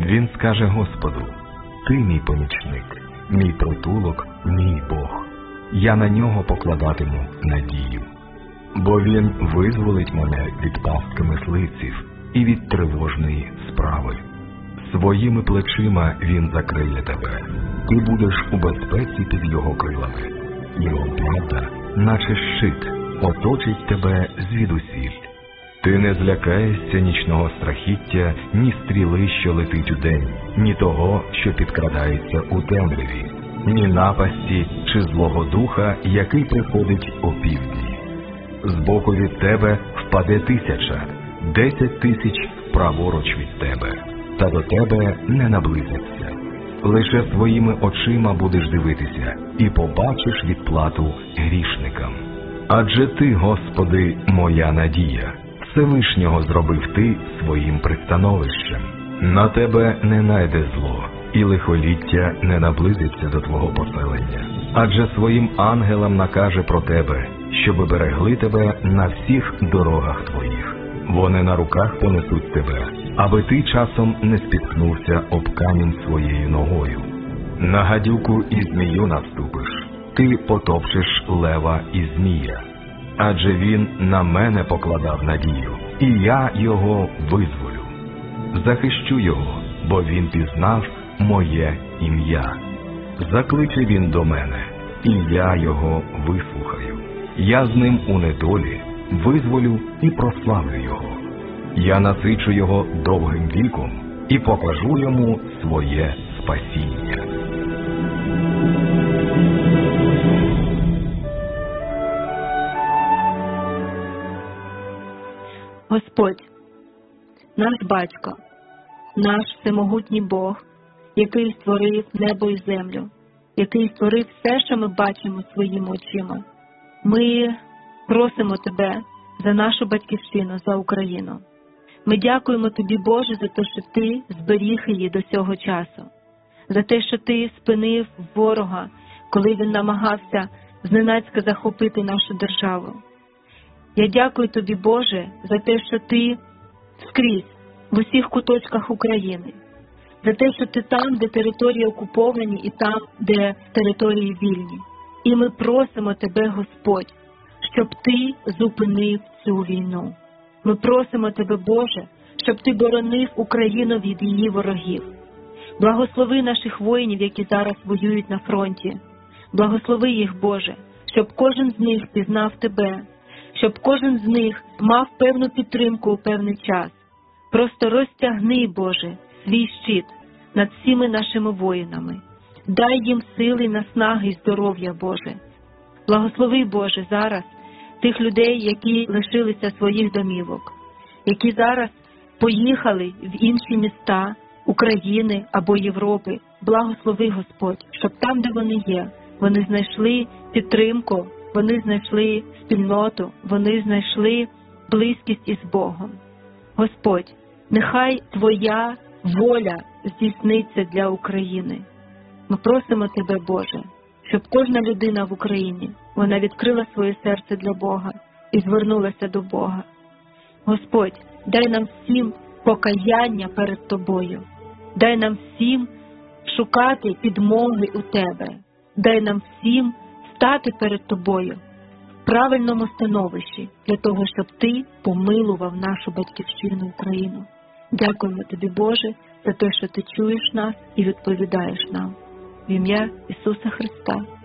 Він скаже Господу: «Ти мій помічник, мій притулок, мій Бог. Я на нього покладатиму надію. Бо він визволить мене від пастки мисливців і від тривожної справи. Своїми плечима він закриє тебе. Ти будеш у безпеці під його крилами. Його правда, наче щит, оточить тебе звідусіль. Ти не злякаєшся нічного страхіття, ні стріли, що летить удень, ні того, що підкрадається у темряві, ні напасті чи злого духа, який приходить опівдні. Збоку від тебе впаде 1000, 10 000 праворуч від тебе, та до тебе не наблизиться. Лише своїми очима будеш дивитися і побачиш відплату грішникам. Адже ти, Господи, моя надія, Всевишнього зробив ти своїм пристановищем. На тебе не найде зло, і лихоліття не наблизиться до твого поселення. Адже своїм ангелам накаже про тебе, щоби берегли тебе на всіх дорогах твоїх. Вони на руках понесуть тебе, аби ти часом не спіткнувся об камінь своєю ногою. На гадюку і змію наступиш, ти потопчеш лева і змія. Адже він на мене покладав надію, і я його визволю. Захищу його, бо він пізнав моє ім'я. Закличе він до мене, і я його вислухаю. Я з ним у недолі визволю і прославлю його. Я насичу його довгим віком і покажу йому своє спасіння. Господь, наш Батько, наш всемогутній Бог, який створив небо і землю, який створив все, що ми бачимо своїми очима. Ми просимо Тебе за нашу батьківщину, за Україну. Ми дякуємо Тобі, Боже, за те, що Ти зберіг її до цього часу, за те, що Ти спинив ворога, коли він намагався зненацька захопити нашу державу. Я дякую Тобі, Боже, за те, що Ти скрізь, в усіх куточках України, за те, що Ти там, де території окуповані, і там, де території вільні. І ми просимо Тебе, Господь, щоб Ти зупинив цю війну. Ми просимо Тебе, Боже, щоб Ти боронив Україну від її ворогів. Благослови наших воїнів, які зараз воюють на фронті. Благослови їх, Боже, щоб кожен з них пізнав Тебе, щоб кожен з них мав певну підтримку у певний час. Просто розтягни, Боже, свій щит над всіми нашими воїнами. Дай їм сили, наснаги і здоров'я, Боже. Благослови, Боже, зараз тих людей, які лишилися своїх домівок, які зараз поїхали в інші міста України або Європи. Благослови, Господь, щоб там, де вони є, вони знайшли підтримку, вони знайшли спільноту, вони знайшли близькість із Богом. Господь, нехай Твоя воля здійсниться для України. Ми просимо Тебе, Боже, щоб кожна людина в Україні, вона відкрила своє серце для Бога і звернулася до Бога. Господь, дай нам всім покаяння перед Тобою. Дай нам всім шукати підмоги у Тебе. Дай нам всім стати перед Тобою в правильному становищі, для того, щоб Ти помилував нашу батьківщину Україну. Дякуємо Тобі, Боже, за те, що Ти чуєш нас і відповідаєш нам. В ім'я Ісуса Христа.